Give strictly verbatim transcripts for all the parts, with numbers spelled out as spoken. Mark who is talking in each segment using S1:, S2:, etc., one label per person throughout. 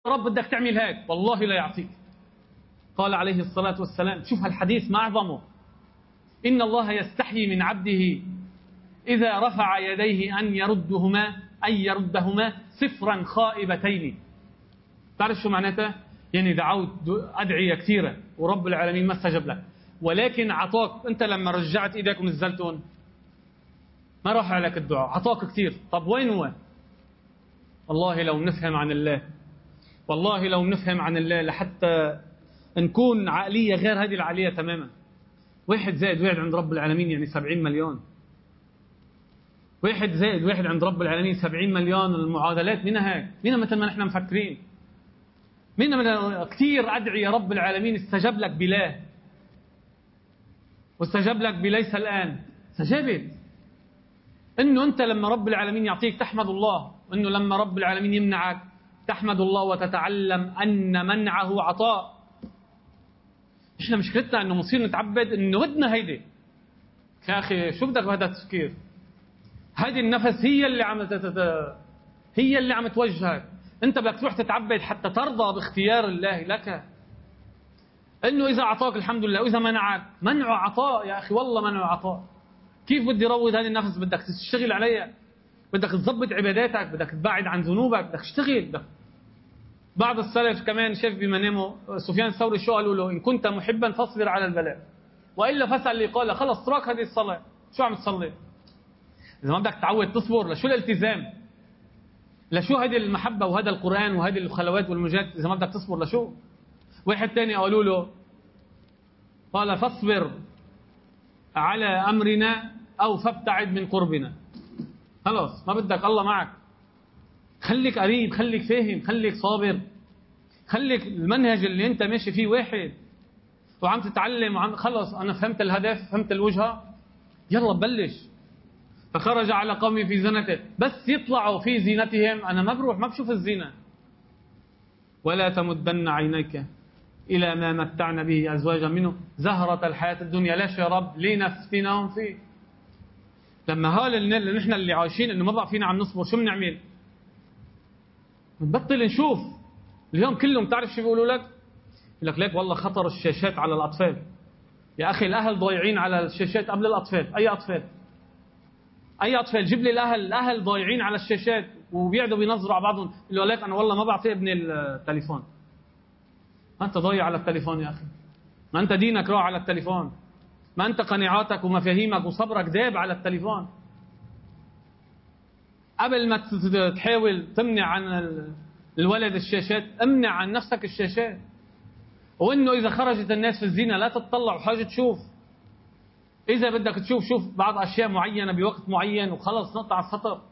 S1: رب بدك تعمل هيك والله لا يعطيك. قال عليه الصلاة والسلام، شوف هالحديث ما أعظمه، إن الله يستحيي من عبده إذا رفع يديه أن يردهما أن يردهما صفرا خائبتين. تعرف شو معناتها؟ يعني دعوت أدعية كثيرة ورب العالمين ما استجب لك، ولكن عطاك أنت لما رجعت إيديك ونزلتهم ما راح عليك الدعاء، عطاك كثير. طب وين هو؟ والله لو نفهم عن الله، والله لو نفهم عن الله لحتى نكون عقلية غير هذه العقلية تماما. واحد زائد واحد عند رب العالمين يعني سبعين مليون. واحد زائد واحد عند رب العالمين سبعين مليون. المعادلات منها هيك، منها مثل ما نحن مفكرين. منها من كثير أدعية رب العالمين استجاب لك بلا، واستجاب لك بليس الآن. استجابت. إنه أنت لما رب العالمين يعطيك تحمد الله، وإنه لما رب العالمين يمنعك تحمد الله وتتعلم أن منعه عطاء. إحنا مشكلتنا إنه مصير نتعبد إنه بدنا هيدي. يا أخي شو بدك بهذا التفكير؟ هذه النفس هي اللي عم هي اللي عم توجهك. أنت بدك تروح تتعبد حتى ترضى باختيار الله لك. إنه إذا أعطاك الحمد لله، وإذا منعك منعه عطاء. يا أخي والله منعه عطاء. كيف بدي روض هذه النفس؟ بدك تشتغل عليها، بدك تظبط عباداتك، بدك تبعد عن ذنوبك، بدك تشتغل. بدك. بعض السلف كمان شاف بمنامه سفيان الثوري شو قالوا له؟ إن كنت محبا فاصبر على البلاء وإلا فاسأل اللي قال خلص اترك هذه الصلاة. شو عم تصلي؟ إذا ما بدك تعود تصبر لشو الالتزام؟ لشو هذه المحبة وهذا القرآن وهذه الخلوات والمجاهدات إذا ما بدك تصبر لشو؟ واحد تاني قالوا له قال فاصبر على أمرنا أو فابتعد من قربنا. خلاص ما بدك الله معك، خليك قريب، خليك فاهم، خليك صابر، خليك المنهج اللي انت ماشي فيه واحد وعم تتعلم وعم خلص أنا فهمت الهدف، فهمت الوجهة، يلا بلش. فخرج على قومي في زينته، بس يطلعوا في زينتهم أنا ما بروح ما بشوف الزينة. ولا تمدن عينيك إلى ما متعنا به أزواجا منه زهرة الحياة الدنيا. ليش يا رب؟ لنفتنهم فيه. لما هال اللي نحن اللي عايشين إنه ما بقى فينا عم نصبر، شو بنعمل؟ نبطل نشوف. اليوم كلهم تعرف شو بيقولوا لك؟ يقول لك ليك والله خطر الشاشات على الأطفال. يا أخي الأهل ضايعين على الشاشات قبل الأطفال. أي أطفال؟ أي أطفال؟ جيب لي الأهل، الأهل ضايعين على الشاشات وبيقعدوا بينظروا على بعضهم. يقول لك أنا والله ما بعطي ابني التليفون. ما أنت ضايع على التليفون يا أخي، ما أنت دينك راح على التليفون، ما أنت قناعاتك ومفاهيمك وصبرك داب على التليفون. قبل ما تحاول تمنع عن الولد الشاشات امنع عن نفسك الشاشات. وإنه إذا خرجت الناس في الزينة لا تتطلع وحاجة تشوف. إذا بدك تشوف شوف بعض أشياء معينة بوقت معين وخلص نقطع السطر.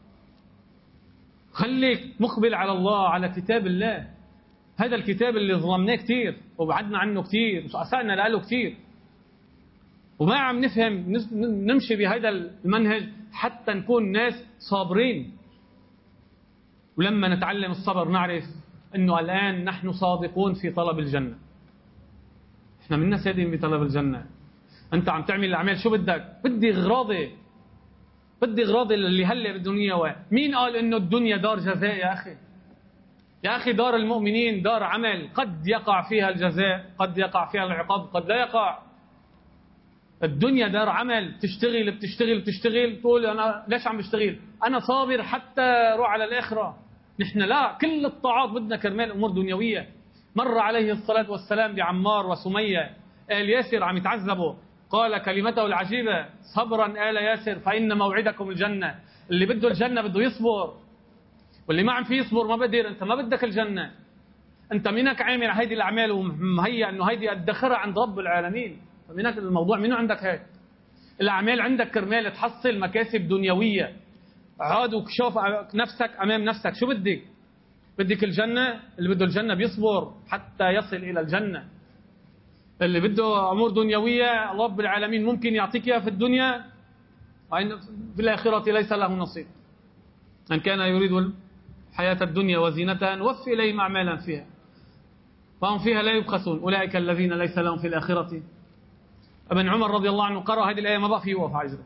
S1: خليك مقبل على الله، على كتاب الله. هذا الكتاب اللي ظلمناه كتير وبعدنا عنه كتير وأسأنا له كتير وما عم نفهم نمشي بهذا المنهج حتى نكون ناس صابرين. ولما نتعلم الصبر نعرف أنه الآن نحن صادقون في طلب الجنة. احنا منا سادين بطلب الجنة. أنت عم تعمل الأعمال شو بدك؟ بدي غراضي، بدي غراضي اللي هلا بالدنيا. و... مين قال أنه الدنيا دار جزاء يا أخي؟ يا أخي دار المؤمنين دار عمل، قد يقع فيها الجزاء، قد يقع فيها العقاب، قد لا يقع. الدنيا دار عمل، تشتغل بتشتغل بتشتغل تقول أنا ليش عم بشتغل؟ أنا صابر حتى أروح على الآخرة. نحن لا، كل الطاعات بدنا كرمال أمور دنيوية. مر عليه الصلاة والسلام بعمار وسمية آل ياسر عم يتعذبوا، قال كلمته العجيبة صبرا آل ياسر فإن موعدكم الجنة. اللي بده الجنة بده يصبر، واللي ما عم فيه يصبر ما بقدر. أنت ما بدك الجنة، أنت منك عامل هيدي الأعمال ومهيأ أنه هيدي أدخرها عند رب العالمين. فمنك الموضوع منو عندك هيك الأعمال عندك كرمال تحصل مكاسب دنيوية. عاد وشوف نفسك أمام نفسك شو بدك؟ بدك الجنة؟ اللي بده الجنة بيصبر حتى يصل إلى الجنة. اللي بده أمور دنيوية رب العالمين ممكن يعطيك إياها في الدنيا وإن في الآخرة ليس له نصيب. من كان يريد الحياة الدنيا وزينتها نوفي إليهم أعمالا فيها وهم فيها لا يبخسون أولئك الذين ليس لهم في الآخرة. ابن عمر رضي الله عنه قرأ هذه الآية ما بقى فيه يوقف عجرة.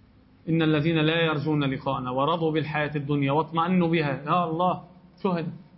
S1: إن الذين لا يرجون لقاءنا ورضوا بالحياة الدنيا واطمأنوا بها. يا الله شو هذا؟